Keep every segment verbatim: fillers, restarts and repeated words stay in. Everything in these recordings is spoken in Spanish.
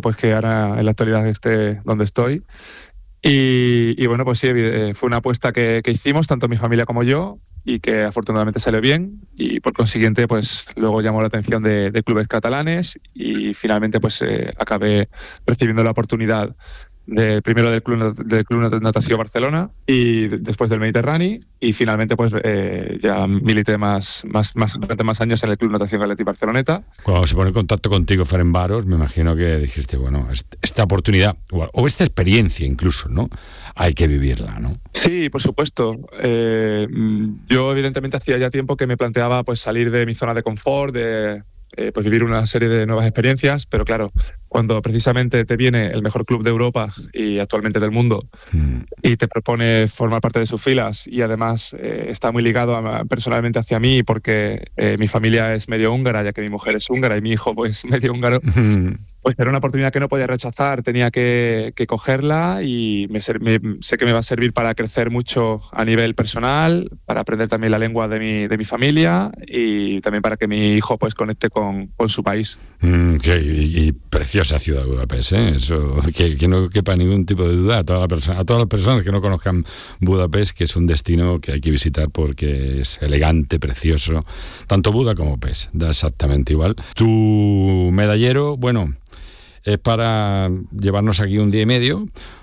pues que ahora en la actualidad esté donde estoy. Y, y bueno, pues sí, fue una apuesta que, que hicimos, tanto mi familia como yo, y que afortunadamente salió bien, y por consiguiente pues luego llamó la atención de, de clubes catalanes y finalmente pues eh, acabé recibiendo la oportunidad de, primero del Club, del Club de Natació Barcelona y después del Mediterráneo, y finalmente pues eh, ya milité más, más, más, durante más años en el Club Natación Atleti Barceloneta. Cuando se pone en contacto contigo Ferencváros, me imagino que dijiste, bueno, esta oportunidad o esta experiencia incluso, ¿no? Hay que vivirla, ¿no? Sí, por supuesto. Eh, yo evidentemente hacía ya tiempo que me planteaba pues salir de mi zona de confort, de eh, pues vivir una serie de nuevas experiencias, pero claro, cuando precisamente te viene el mejor club de Europa y actualmente del mundo mm. y te propone formar parte de sus filas, y además eh, está muy ligado a, personalmente hacia mí porque eh, mi familia es medio húngara, ya que mi mujer es húngara y mi hijo pues medio húngaro, mm. pues era una oportunidad que no podía rechazar, tenía que, que cogerla, y me, me, sé que me va a servir para crecer mucho a nivel personal, para aprender también la lengua de mi, de mi familia, y también para que mi hijo pues conecte con, con su país. Mm, que, y, y preciosa ciudad Budapest, ¿eh? Eso que, que no quepa ningún tipo de duda a, toda la persona, a todas las personas que no conozcan Budapest, que es un destino que hay que visitar porque es elegante, precioso, tanto Buda como Pest, da exactamente igual. Tu medallero, bueno, es para llevarnos aquí un día y medio,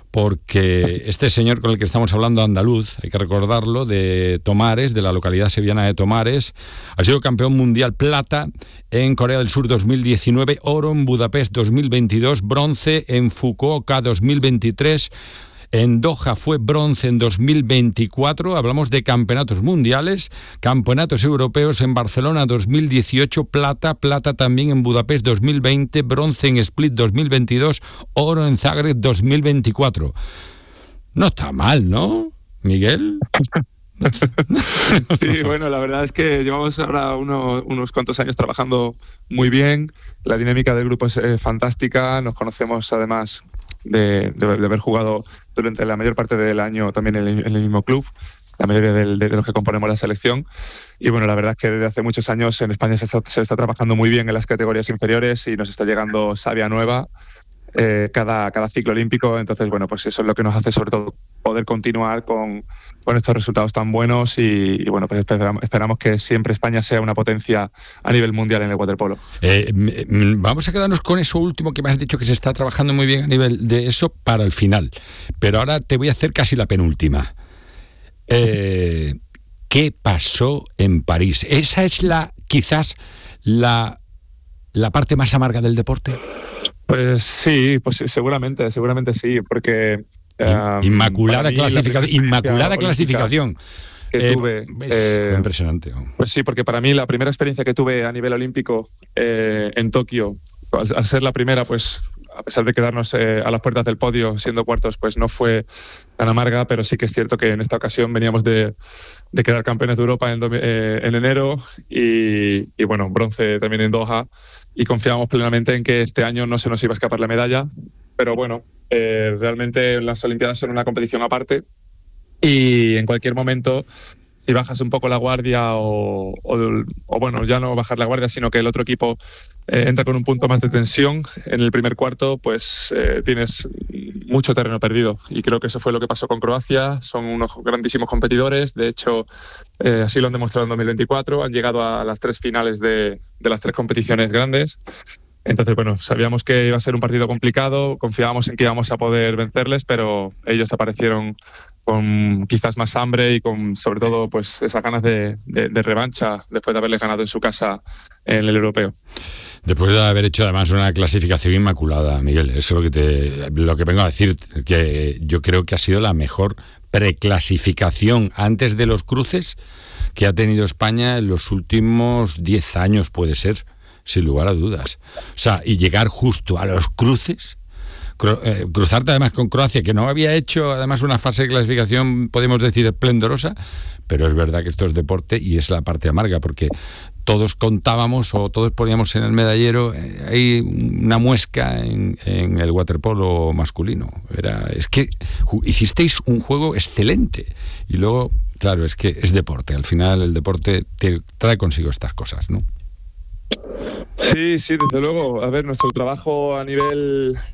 porque este señor con el que estamos hablando, andaluz, hay que recordarlo, de Tomares, de la localidad sevillana de Tomares, ha sido campeón mundial plata en Corea del Sur dos mil diecinueve, oro en Budapest dos mil veintidós, bronce en Fukuoka dos mil veintitrés, en Doha fue bronce en dos mil veinticuatro, hablamos de campeonatos mundiales, campeonatos europeos en Barcelona dos mil dieciocho, plata, plata también en Budapest dos mil veinte, bronce en Split dos mil veintidós, oro en Zagreb dos mil veinticuatro. No está mal, ¿no, Miguel? Sí, bueno, la verdad es que llevamos ahora uno, unos cuantos años trabajando muy bien, la dinámica del grupo es eh, fantástica, nos conocemos además de, de, de haber jugado durante la mayor parte del año también en el, en el mismo club, la mayoría de, de los que componemos la selección, y bueno, la verdad es que desde hace muchos años en España se está, se está trabajando muy bien en las categorías inferiores y nos está llegando savia nueva eh, cada, cada ciclo olímpico, entonces bueno, pues eso es lo que nos hace sobre todo poder continuar con, con estos resultados tan buenos, y, y bueno, pues esperamos, esperamos que siempre España sea una potencia a nivel mundial en el waterpolo. Eh, vamos a quedarnos con eso último que me has dicho, que se está trabajando muy bien a nivel de eso para el final, pero ahora te voy a hacer casi la penúltima. Eh, ¿Qué pasó en París? ¿Esa es la quizás la, la parte más amarga del deporte? Pues sí, pues seguramente, seguramente sí, porque Um, inmaculada clasificación, inmaculada clasificación que eh, tuve. Es eh, impresionante. Pues sí, porque para mí la primera experiencia que tuve a nivel olímpico eh, en Tokio, al, al ser la primera, pues a pesar de quedarnos eh, a las puertas del podio siendo cuartos, pues no fue tan amarga, pero sí que es cierto que en esta ocasión veníamos de, de quedar campeones de Europa en, eh, en enero y, y bueno, bronce también en Doha, y confiábamos plenamente en que este año no se nos iba a escapar la medalla, pero bueno, eh, realmente las Olimpiadas son una competición aparte y en cualquier momento, si bajas un poco la guardia o, o, o bueno, ya no bajar la guardia, sino que el otro equipo eh, entra con un punto más de tensión en el primer cuarto, pues eh, tienes mucho terreno perdido, y creo que eso fue lo que pasó con Croacia. Son unos grandísimos competidores, de hecho eh, así lo han demostrado en dos mil veinticuatro, han llegado a las tres finales de, de las tres competiciones grandes. Entonces, bueno, sabíamos que iba a ser un partido complicado, confiábamos en que íbamos a poder vencerles, pero ellos aparecieron con quizás más hambre y con, sobre todo, pues esas ganas de, de, de revancha después de haberles ganado en su casa en el europeo. Después de haber hecho además una clasificación inmaculada, Miguel, eso es lo que te, lo que vengo a decir, que yo creo que ha sido la mejor preclasificación antes de los cruces que ha tenido España en los últimos diez años, puede ser, sin lugar a dudas. O sea, y llegar justo a los cruces, cru, eh, cruzarte además con Croacia, que no había hecho además una fase de clasificación, podemos decir, esplendorosa, pero es verdad que esto es deporte y es la parte amarga, porque todos contábamos o todos poníamos en el medallero eh, hay una muesca en, en el waterpolo masculino. Era, es que hicisteis un juego excelente y luego, claro, es que es deporte. Al final el deporte te trae consigo estas cosas, ¿no? Sí, sí, desde luego. A ver, nuestro trabajo a nivel